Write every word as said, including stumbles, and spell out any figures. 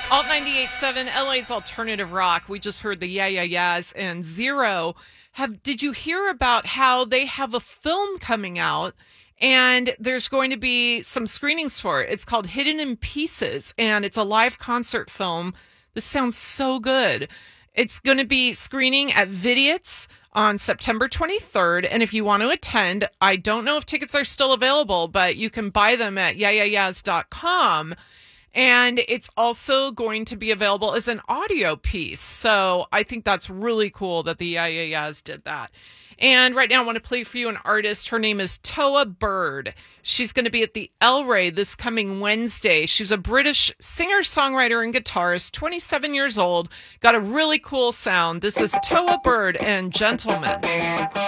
Alt ninety-eight point seven, L A's alternative rock. We just heard the Yeah Yeah Yeahs and Zero. Have did you hear about how they have a film coming out and there's going to be some screenings for it? It's called Hidden in Pieces and it's a live concert film. This sounds so good. It's going to be screening at Vidiot's on September twenty-third. And if you want to attend, I don't know if tickets are still available, but you can buy them at yeah yeah yeahs dot com. And it's also going to be available as an audio piece. So I think that's really cool that the Yeah Yeah Yeahs did that. And right now I want to play for you an artist. Her name is Toa Bird. She's going to be at the El Rey this coming Wednesday. She's a British singer, songwriter, and guitarist, twenty-seven years old. Got a really cool sound. This is Toa Bird and Gentleman.